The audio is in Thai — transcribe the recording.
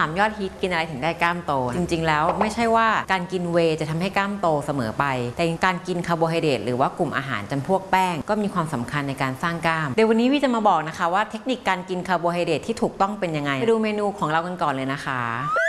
ามยอดฮิตกินอะไรถึงได้กล้ามโตจริงๆแล้วไม่ใช่ว่าการกินเวย์จะทำให้กล้ามโตเสมอไปแต่การกินคาร์โบไฮเดรตหรือว่ากลุ่มอาหารจำพวกแป้งก็มีความสำคัญในการสร้างกล้ามเดี๋ยววันนี้วิจะมาบอกนะคะว่าเทคนิคการกินคาร์โบไฮเดรตที่ถูกต้องเป็นยังไงไปดูเมนูของเรากันก่อนเลยนะคะ